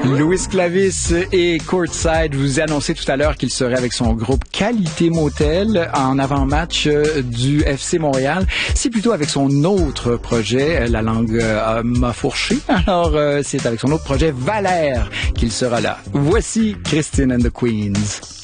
Louis Clavis et Courtside, vous annoncez tout à l'heure qu'il serait avec son groupe Qualité Motel en avant-match du FC Montréal. C'est plutôt avec son autre projet, la langue m'a fourché. Alors, c'est avec son autre projet, Valère, qu'il sera là. Voici Christine and the Queens.